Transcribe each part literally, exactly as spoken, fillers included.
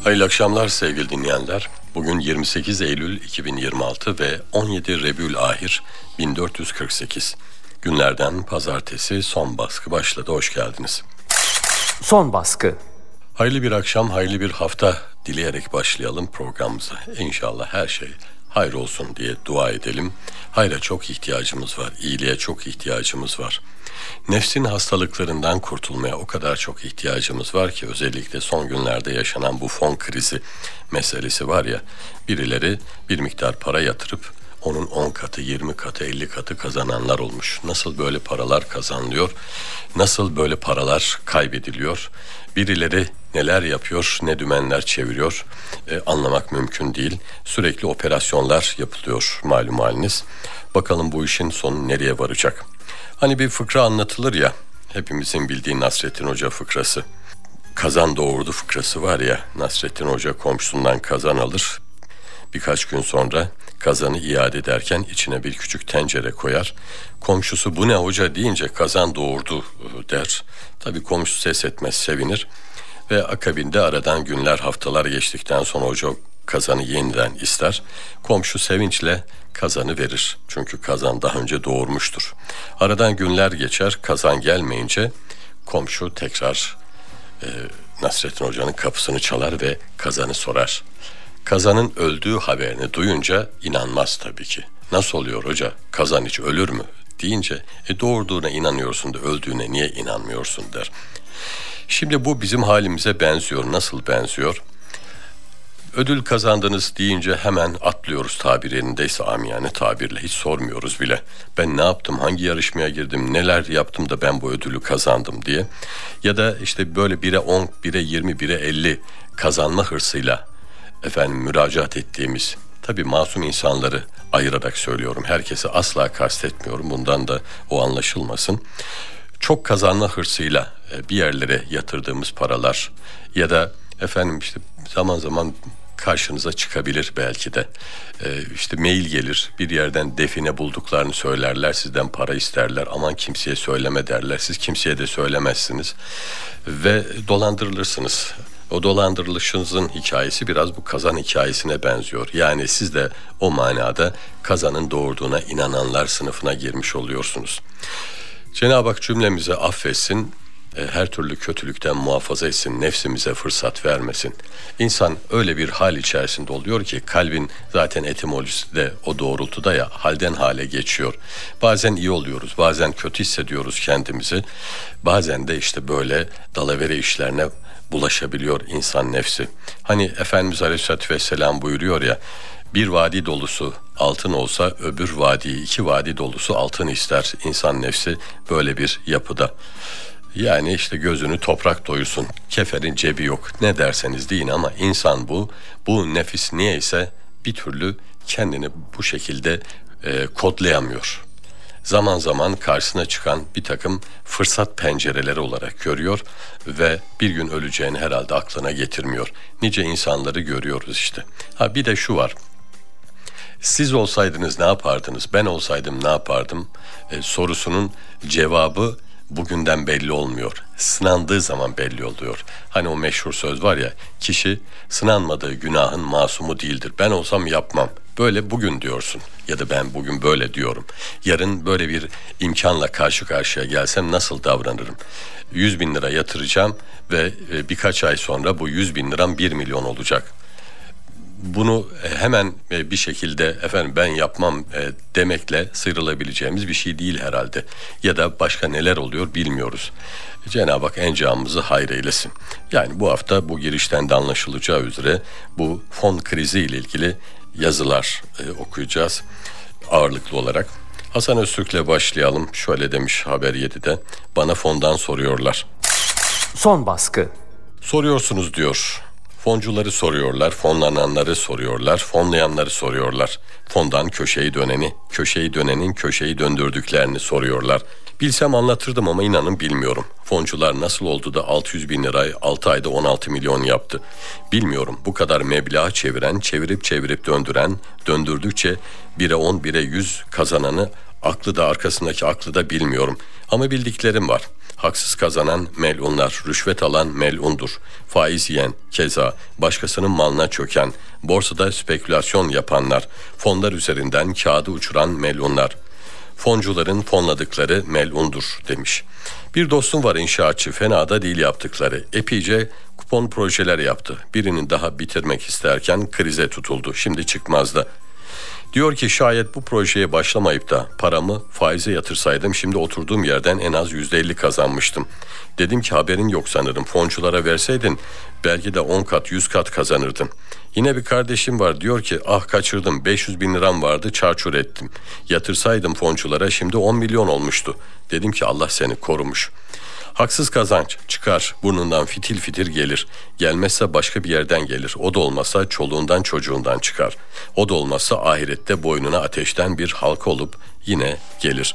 Hayırlı akşamlar sevgili dinleyenler. Bugün yirmi sekiz Eylül iki bin yirmi altı ve on yedi Rebiülahir bin dört yüz kırk sekiz. Günlerden pazartesi son baskı başladı. Hoş geldiniz. Son baskı. Hayırlı bir akşam, hayırlı bir hafta dileyerek başlayalım programımıza. İnşallah her şey hayır olsun diye dua edelim. Hayra çok ihtiyacımız var, iyiliğe çok ihtiyacımız var. Nefsin hastalıklarından kurtulmaya o kadar çok ihtiyacımız var ki özellikle son günlerde yaşanan bu fon krizi meselesi var ya, birileri bir miktar para yatırıp onun on katı, yirmi katı, elli katı kazananlar olmuş. Nasıl böyle paralar kazanılıyor? Nasıl böyle paralar kaybediliyor? Birileri neler yapıyor, ne dümenler çeviriyor e, anlamak mümkün değil. Sürekli operasyonlar yapılıyor malum haliniz. Bakalım bu işin sonu nereye varacak? Hani bir fıkra anlatılır ya, hepimizin bildiği Nasrettin Hoca fıkrası. Kazan doğurdu fıkrası var ya, Nasrettin Hoca komşusundan kazan alır. Birkaç gün sonra kazanı iade ederken içine bir küçük tencere koyar. Komşusu bu ne hoca deyince kazan doğurdu der. Tabii komşu ses etmez, sevinir. Ve akabinde aradan günler, haftalar geçtikten sonra hoca kazanı yeniden ister. Komşu sevinçle kazanı verir. Çünkü kazan daha önce doğurmuştur. Aradan günler geçer, kazan gelmeyince komşu tekrar e, Nasrettin Hoca'nın kapısını çalar ve kazanı sorar. Kazanın öldüğü haberini duyunca inanmaz tabii ki. Nasıl oluyor hoca? Kazan hiç ölür mü? Deyince e doğurduğuna inanıyorsun da öldüğüne niye inanmıyorsun der. Şimdi bu bizim halimize benziyor. Nasıl benziyor? Ödül kazandınız deyince hemen atlıyoruz, tabir yerindeyse amiyane tabirle, hiç sormuyoruz bile. Ben ne yaptım, hangi yarışmaya girdim, neler yaptım da ben bu ödülü kazandım diye. Ya da işte böyle bire on, bire yirmi, bire elli kazanma hırsıyla efendim müracaat ettiğimiz, tabii masum insanları ayırarak söylüyorum, herkese asla kastetmiyorum, bundan da o anlaşılmasın. Çok kazanma hırsıyla bir yerlere yatırdığımız paralar ya da efendim işte zaman zaman karşınıza çıkabilir belki de. Ee, işte mail gelir, bir yerden define bulduklarını söylerler, sizden para isterler, aman kimseye söyleme derler, siz kimseye de söylemezsiniz ve dolandırılırsınız. O dolandırılışınızın hikayesi biraz bu kazan hikayesine benziyor. Yani siz de o manada kazanın doğurduğuna inananlar sınıfına girmiş oluyorsunuz. Cenab-ı Hak cümlemize affetsin, her türlü kötülükten muhafaza etsin, nefsimize fırsat vermesin. İnsan öyle bir hal içerisinde oluyor ki kalbin zaten etimolojisi de o doğrultuda ya, halden hale geçiyor. Bazen iyi oluyoruz, bazen kötü hissediyoruz kendimizi. Bazen de işte böyle dalavere işlerine bulaşabiliyor insan nefsi. Hani Efendimiz Aleyhisselatü Vesselam buyuruyor ya, bir vadi dolusu altın olsa öbür vadi, iki vadi dolusu altın ister. İnsan nefsi böyle bir yapıda. Yani işte gözünü toprak doyursun, keferin cebi yok, ne derseniz deyin ama insan bu, bu nefis niyeyse bir türlü kendini bu şekilde e, kodlayamıyor. Zaman zaman karşısına çıkan bir takım fırsat pencereleri olarak görüyor ve bir gün öleceğini herhalde aklına getirmiyor. Nice insanları görüyoruz işte. Ha bir de şu var. Siz olsaydınız ne yapardınız, ben olsaydım ne yapardım e, sorusunun cevabı bugünden belli olmuyor. Sınandığı zaman belli oluyor. Hani o meşhur söz var ya, kişi sınanmadığı günahın masumu değildir. Ben olsam yapmam. Böyle bugün diyorsun ya da ben bugün böyle diyorum. Yarın böyle bir imkanla karşı karşıya gelsem nasıl davranırım? yüz bin lira yatıracağım ve birkaç ay sonra bu yüz bin liram bir milyon olacak. Bunu hemen bir şekilde efendim ben yapmam demekle sıyrılabileceğimiz bir şey değil herhalde. Ya da başka neler oluyor bilmiyoruz. Cenab-ı Hak encamımızı hayır eylesin. Yani bu hafta bu girişten de anlaşılacağı üzere bu fon krizi ile ilgili yazılar okuyacağız ağırlıklı olarak. Hasan Öztürk'le başlayalım. Şöyle demiş Haber yedide. Bana fondan soruyorlar. Son baskı. Soruyorsunuz diyor. Foncuları soruyorlar, fonlananları soruyorlar, fonlayanları soruyorlar. Fondan köşeyi döneni, köşeyi dönenin köşeyi döndürdüklerini soruyorlar. Bilsem anlatırdım ama inanın bilmiyorum. Foncular nasıl oldu da altı yüz bin lirayı altı ayda on altı milyon yaptı? Bilmiyorum. Bu kadar meblağı çeviren, çevirip çevirip döndüren, döndürdükçe bire on, bire yüz kazananı aklı da arkasındaki aklı da bilmiyorum. Ama bildiklerim var. Haksız kazanan melunlar, rüşvet alan melundur. Faiz yiyen keza, başkasının malına çöken, borsada spekülasyon yapanlar, fonlar üzerinden kağıdı uçuran melunlar. Foncuların fonladıkları melundur demiş. Bir dostum var inşaatçı, fena da değil yaptıkları. Epeyce kupon projeler yaptı. Birinin daha bitirmek isterken krize tutuldu. Şimdi çıkmazda. Diyor ki şayet bu projeye başlamayıp da paramı faize yatırsaydım şimdi oturduğum yerden en az yüzde elli kazanmıştım. Dedim ki haberin yok sanırım, fonculara verseydin belki de on kat yüz kat kazanırdın. Yine bir kardeşim var, diyor ki ah kaçırdım, beş yüz bin liram vardı çarçur ettim. Yatırsaydım fonculara şimdi on milyon olmuştu. Dedim ki Allah seni korumuş. Haksız kazanç çıkar, burnundan fitil fitil gelir. Gelmezse başka bir yerden gelir. O da olmazsa çoluğundan çocuğundan çıkar. O da olmazsa ahirette boynuna ateşten bir halka olup yine gelir.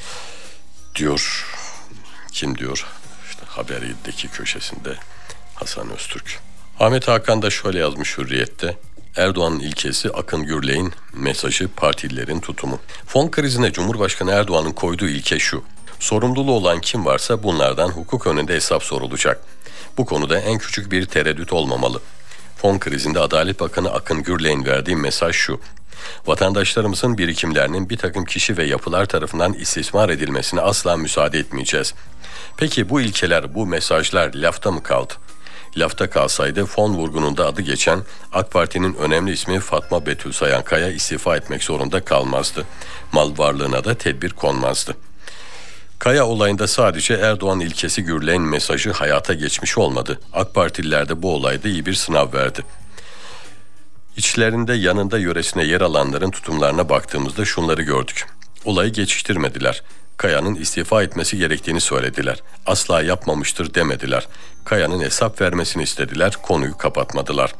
Diyor, kim diyor? İşte Haberi'deki köşesinde Hasan Öztürk. Ahmet Hakan da şöyle yazmış Hürriyet'te. Erdoğan'ın ilkesi Akın Gürley'in mesajı, partililerin tutumu. Fon krizine Cumhurbaşkanı Erdoğan'ın koyduğu ilke şu: sorumluluğu olan kim varsa bunlardan hukuk önünde hesap sorulacak. Bu konuda en küçük bir tereddüt olmamalı. Fon krizinde Adalet Bakanı Akın Gürley'in verdiği mesaj şu: vatandaşlarımızın birikimlerinin bir takım kişi ve yapılar tarafından istismar edilmesine asla müsaade etmeyeceğiz. Peki bu ilkeler, bu mesajlar lafta mı kaldı? Lafta kalsaydı fon vurgununda adı geçen AK Parti'nin önemli ismi Fatma Betül Sayankaya istifa etmek zorunda kalmazdı. Mal varlığına da tedbir konmazdı. Kaya olayında sadece Erdoğan ilkesi Gürley'in mesajı hayata geçmiş olmadı. AK Partililer de bu olayda iyi bir sınav verdi. İçlerinde yanında yöresine yer alanların tutumlarına baktığımızda şunları gördük. Olayı geçiştirmediler. Kaya'nın istifa etmesi gerektiğini söylediler. Asla yapmamıştır demediler. Kaya'nın hesap vermesini istediler, konuyu kapatmadılar.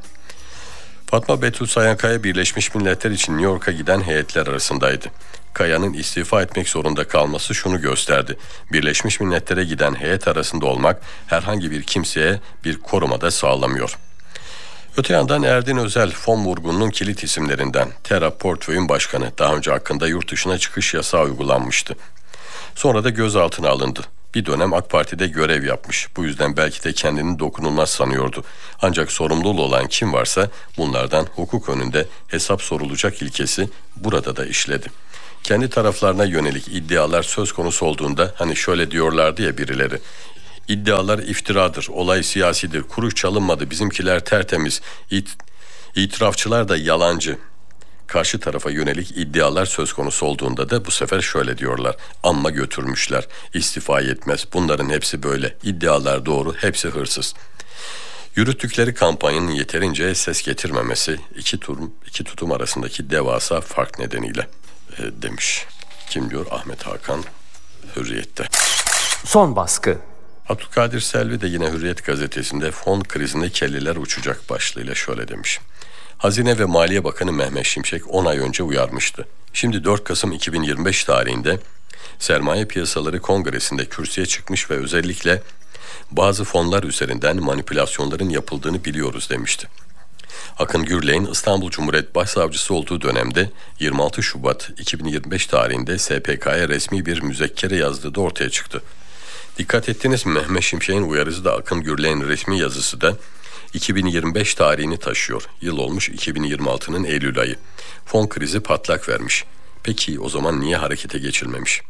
Fatma Betül Sayankaya Birleşmiş Milletler için New York'a giden heyetler arasındaydı. Kaya'nın istifa etmek zorunda kalması şunu gösterdi: Birleşmiş Milletler'e giden heyet arasında olmak herhangi bir kimseye bir koruma da sağlamıyor. Öte yandan Erdin Özel, fon vurgununun kilit isimlerinden, Terra Portföy'ün başkanı, daha önce hakkında yurt dışına çıkış yasağı uygulanmıştı. Sonra da gözaltına alındı. Bir dönem AK Parti'de görev yapmış. Bu yüzden belki de kendini dokunulmaz sanıyordu. Ancak sorumluluğu olan kim varsa bunlardan hukuk önünde hesap sorulacak ilkesi burada da işledi. Kendi taraflarına yönelik iddialar söz konusu olduğunda hani şöyle diyorlardı ya birileri: İddialar iftiradır, olay siyasidir, kuruş çalınmadı, bizimkiler tertemiz, it, itirafçılar da yalancı. Karşı tarafa yönelik iddialar söz konusu olduğunda da bu sefer şöyle diyorlar: amma götürmüşler, istifa etmez, bunların hepsi böyle, iddialar doğru, hepsi hırsız. Yürüttükleri kampanyanın yeterince ses getirmemesi iki tutum, iki tutum arasındaki devasa fark nedeniyle e, demiş. Kim diyor? Ahmet Hakan, Hürriyet'te. Son baskı. Abdülkadir Selvi de yine Hürriyet gazetesinde fon krizinde kelleler uçacak başlığıyla şöyle demiş. Hazine ve Maliye Bakanı Mehmet Şimşek on ay önce uyarmıştı. Şimdi dört Kasım iki bin yirmi beş tarihinde Sermaye Piyasaları Kongresi'nde kürsüye çıkmış ve özellikle bazı fonlar üzerinden manipülasyonların yapıldığını biliyoruz demişti. Akın Gürley'in İstanbul Cumhuriyet Başsavcısı olduğu dönemde yirmi altı Şubat iki bin yirmi beş tarihinde S P K'ya resmi bir müzekkere yazdığı da ortaya çıktı. Dikkat ettiniz mi? Mehmet Şimşek'in uyarısı da Akın Gürley'in resmi yazısı da iki bin yirmi beş tarihini taşıyor. Yıl olmuş iki bin yirmi altının Eylül ayı. Fon krizi patlak vermiş. Peki o zaman niye harekete geçilmemiş?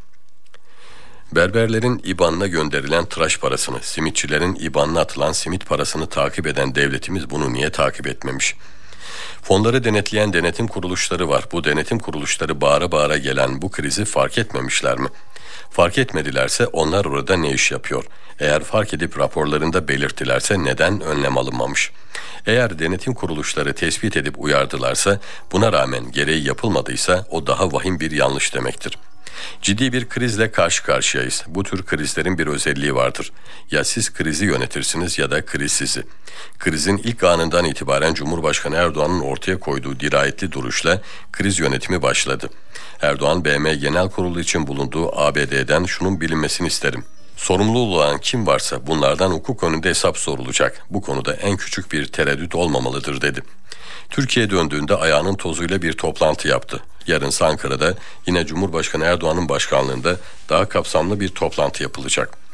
Berberlerin İBAN'ına gönderilen tıraş parasını, simitçilerin İBAN'ına atılan simit parasını takip eden devletimiz bunu niye takip etmemiş? Fonları denetleyen denetim kuruluşları var. Bu denetim kuruluşları bağıra bağıra gelen bu krizi fark etmemişler mi? Fark etmedilerse onlar orada ne iş yapıyor? Eğer fark edip raporlarında belirttilerse neden önlem alınmamış? Eğer denetim kuruluşları tespit edip uyardılarsa, buna rağmen gereği yapılmadıysa o daha vahim bir yanlış demektir. Ciddi bir krizle karşı karşıyayız. Bu tür krizlerin bir özelliği vardır. Ya siz krizi yönetirsiniz ya da kriz sizi. Krizin ilk anından itibaren Cumhurbaşkanı Erdoğan'ın ortaya koyduğu dirayetli duruşla kriz yönetimi başladı. Erdoğan, B M Genel Kurulu için bulunduğu A B D'den şunun bilinmesini isterim: sorumlu olan kim varsa bunlardan hukuk önünde hesap sorulacak. Bu konuda en küçük bir tereddüt olmamalıdır dedi. Türkiye'ye döndüğünde ayağının tozuyla bir toplantı yaptı. Yarın Ankara'da yine Cumhurbaşkanı Erdoğan'ın başkanlığında daha kapsamlı bir toplantı yapılacak.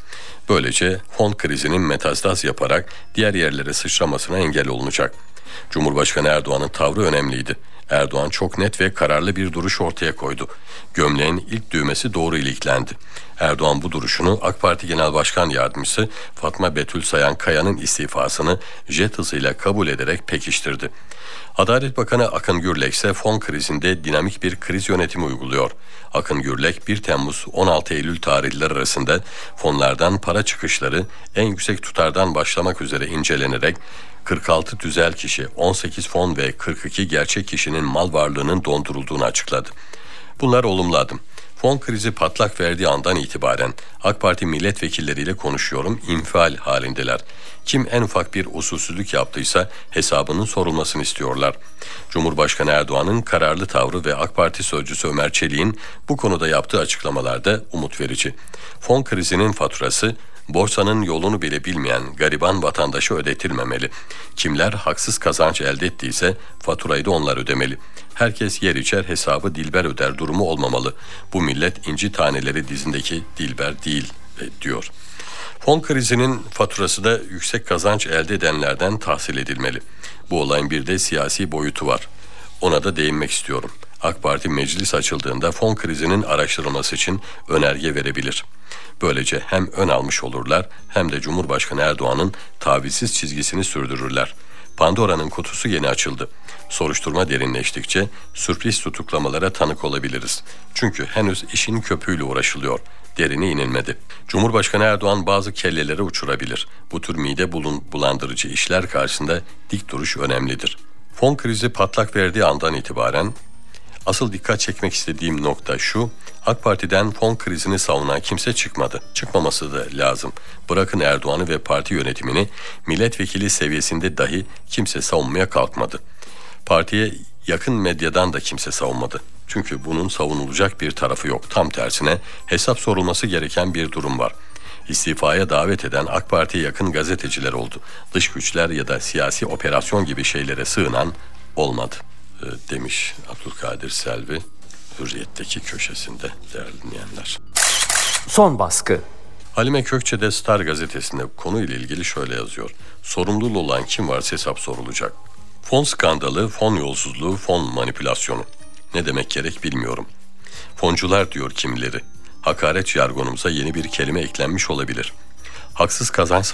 Böylece fon krizinin metastaz yaparak diğer yerlere sıçramasına engel olunacak. Cumhurbaşkanı Erdoğan'ın tavrı önemliydi. Erdoğan çok net ve kararlı bir duruş ortaya koydu. Gömleğin ilk düğmesi doğru iliklendi. Erdoğan bu duruşunu AK Parti Genel Başkan Yardımcısı Fatma Betül Sayan Kaya'nın istifasını jet hızıyla kabul ederek pekiştirdi. Adalet Bakanı Akın Gürlek ise fon krizinde dinamik bir kriz yönetimi uyguluyor. Akın Gürlek bir Temmuz on altı Eylül tarihleri arasında fonlardan para çıkışları en yüksek tutardan başlamak üzere incelenerek kırk altı tüzel kişi, on sekiz fon ve kırk iki gerçek kişinin mal varlığının dondurulduğunu açıkladı. Bunlar olumlu adım. Fon krizi patlak verdiği andan itibaren AK Parti milletvekilleriyle konuşuyorum, infial halindeler. Kim en ufak bir usulsüzlük yaptıysa hesabının sorulmasını istiyorlar. Cumhurbaşkanı Erdoğan'ın kararlı tavrı ve AK Parti sözcüsü Ömer Çelik'in bu konuda yaptığı açıklamalarda umut verici. Fon krizinin faturası borsanın yolunu bile bilmeyen gariban vatandaşa ödetilmemeli. Kimler haksız kazanç elde ettiyse faturayı da onlar ödemeli. Herkes yer içer hesabı Dilber öder durumu olmamalı. Bu millet inci taneleri dizindeki Dilber değil diyor. Fon krizinin faturası da yüksek kazanç elde edenlerden tahsil edilmeli. Bu olayın bir de siyasi boyutu var. Ona da değinmek istiyorum. AK Parti meclis açıldığında fon krizinin araştırılması için önerge verebilir. Böylece hem ön almış olurlar hem de Cumhurbaşkanı Erdoğan'ın tavizsiz çizgisini sürdürürler. Pandora'nın kutusu yeni açıldı. Soruşturma derinleştikçe sürpriz tutuklamalara tanık olabiliriz. Çünkü henüz işin köpüğüyle uğraşılıyor. Derine inilmedi. Cumhurbaşkanı Erdoğan bazı kelleleri uçurabilir. Bu tür mide bulun, bulandırıcı işler karşısında dik duruş önemlidir. Fon krizi patlak verdiği andan itibaren asıl dikkat çekmek istediğim nokta şu: AK Parti'den fon krizini savunan kimse çıkmadı. Çıkmaması da lazım. Bırakın Erdoğan'ı ve parti yönetimini, milletvekili seviyesinde dahi kimse savunmaya kalkmadı. Partiye yakın medyadan da kimse savunmadı. Çünkü bunun savunulacak bir tarafı yok. Tam tersine hesap sorulması gereken bir durum var. İstifaya davet eden AK Parti'ye yakın gazeteciler oldu. Dış güçler ya da siyasi operasyon gibi şeylere sığınan olmadı demiş Abdülkadir Selvi Hürriyet'teki köşesinde, değerli dinleyenler. Son baskı. Halime Kökçe de Star gazetesinde konuyla ilgili şöyle yazıyor. Sorumlu olan kim varsa hesap sorulacak. Fon skandalı, fon yolsuzluğu, fon manipülasyonu. Ne demek gerek bilmiyorum. Foncular diyor kimileri. Hakaret jargonumuza yeni bir kelime eklenmiş olabilir. Haksız kazanç